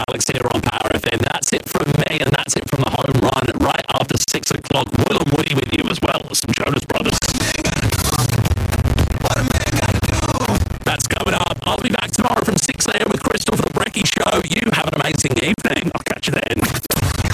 Alex here on Power FM. That's it from me, and that's it from the home run. Right after 6 o'clock, Will and Woody with you as well. Some Jonas Brothers. What a man gotta do. That's coming up. I'll be back tomorrow from 6 a.m. with Crystal for the Brecky Show. You have an amazing evening. I'll catch you then.